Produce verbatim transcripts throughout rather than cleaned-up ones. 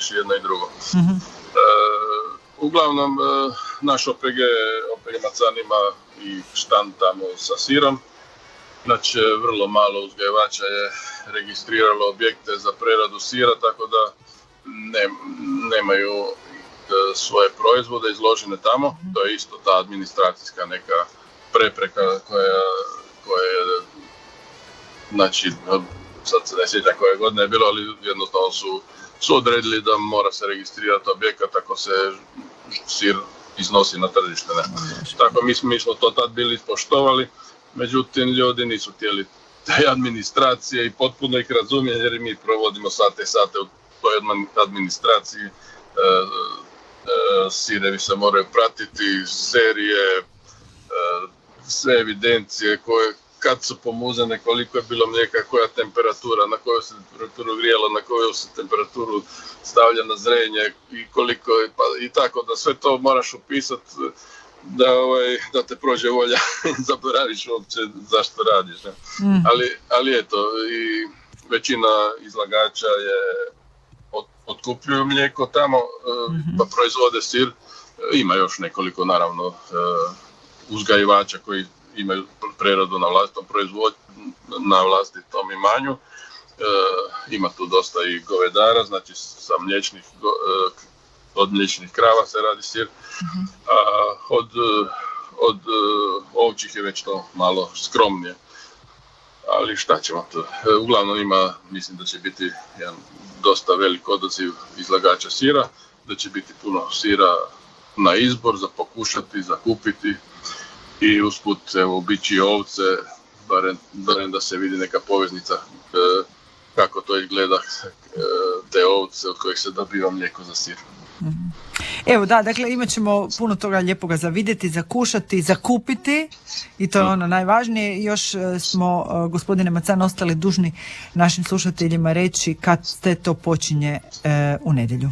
radiš jedno i drugo. Mm-hmm. E, uglavnom, e, naš O P G, O P G Macan ima i štand tamo sa sirom. Znači, vrlo malo uzgajivača je registriralo objekte za preradu sira, tako da ne, nemaju e, svoje proizvode izložene tamo. Mm-hmm. To je isto ta administracijska neka prepreka koja, koja je, znači, sad se ne sjeća koje godine je bilo, ali jednostavno su, su odredili da mora se registrirati objekat ako se sir iznosi na tržište. Ne? Tako mi, mi smo to tad bili ispoštovali, međutim ljudi nisu htjeli te administracije i potpuno ih razumijem jer mi provodimo sate i sate u toj administraciji. E, e, sirevi se moraju pratiti, serije, e, sve evidencije koje kad su pomuzene, koliko je bilo mlijeka, koja temperatura, na koju se temperaturu grijalo, na koju se temperaturu stavlja na zrenje i koliko je, pa i tako da sve to moraš upisati da, ovaj, da te prođe volja i zaboraviš uopće zašto radiš. Ne? Mm. Ali, ali eto, i većina izlagača je od, otkupljuju mlijeko tamo, mm-hmm. pa proizvode sir. Ima još nekoliko, naravno, uzgajivača koji imaju preradu na vlastitom proizvodu, na vlastitom imanju. E, ima tu dosta i govedara, znači sa mliječnih, go, e, od mliječnih krava se radi sir. Mm-hmm. A od, od ovčih je već to malo skromnije. Ali šta ćemo to? E, uglavnom ima, mislim da će biti jedan dosta velik odaziv izlagača sira, da će biti puno sira na izbor, za pokušati, za kupiti. I usput, evo, bići ovce, barem, barem da se vidi neka poveznica e, kako to izgleda, e, te ovce od kojih se dobiva mlijeko za sir. Evo da, dakle imat ćemo puno toga lijepoga za vidjeti, za kušati, za kupiti i to je ono najvažnije. Još smo, gospodine Macan, ostali dužni našim slušateljima reći kad ste to počinje e, u nedjelju.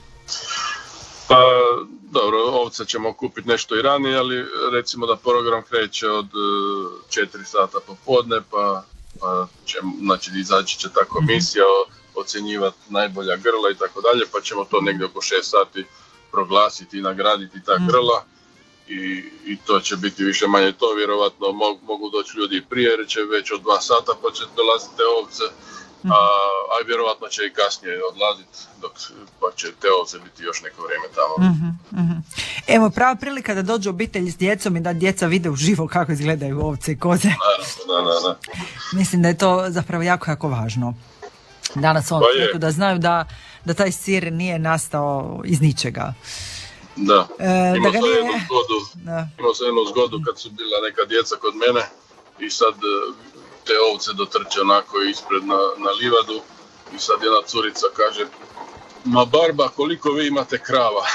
Pa dobro, ovce ćemo kupiti nešto i ranije, ali recimo da program kreće od četiri sata popodne, pa, pa će, znači, izaći će ta komisija ocjenjivati najbolja grla i tako dalje, pa ćemo to negdje oko šest sati proglasiti i nagraditi ta grla i, i to će biti više manje to, vjerovatno mogu, mogu doći ljudi i prije, jer će već od dva sata pa će dolaziti te ovce. A, a vjerovatno će i kasnije odlaziti, dok pa će te ovce biti još neko vrijeme tamo. Mm-hmm, mm-hmm. Evo, prava prilika da dođu obitelji s djecom i da djeca vide uživo kako izgledaju ovce i koze. Da, da, da. Mislim da je to zapravo jako, jako važno. Danas on pa da znaju da, da taj sir nije nastao iz ničega. Da, e, imao sam nije... jednu zgodu, da. imao sam jednu zgodu kad su bila neka djeca kod mene i sad te ovce dotrče onako ispred na, na livadu i sad jedna curica kaže: ma barba, koliko vi imate krava?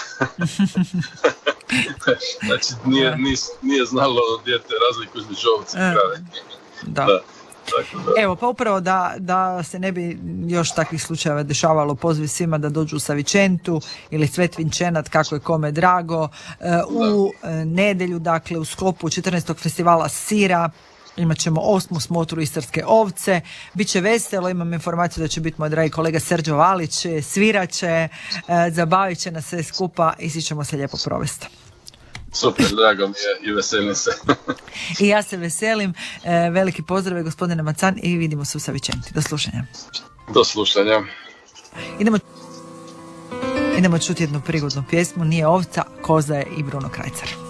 Znači nije, nije, nije znalo dijete razliku između ovce i krave. Da. Da. Evo, pa upravo da, da se ne bi još takvih slučajeva dešavalo, poziv svima da dođu u Savičentu ili Svet Vinčenat, kako je kome drago, u nedjelju, dakle u sklopu četrnaestog festivala sira. Imat ćemo osmu smotru istarske ovce, bit će veselo, imam informaciju da će biti moj dragi kolega Srđo Valić, svirat će, e, zabavit će nas sve skupa i svi ćemo se lijepo provesti. Super, drago mi je i veselim se. I ja se veselim, e, veliki pozdrav gospodine Macan i vidimo se u Savičenti. Do slušanja. Do slušanja. Idemo, idemo čuti jednu prigodnu pjesmu, Nije ovca, koza je i Bruno Krajcar.